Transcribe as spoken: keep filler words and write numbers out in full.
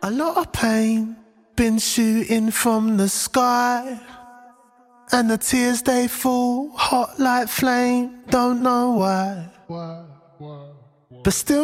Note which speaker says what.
Speaker 1: A lot of pain been shooting from the sky, and the tears they fall hot like flame, don't know why. But still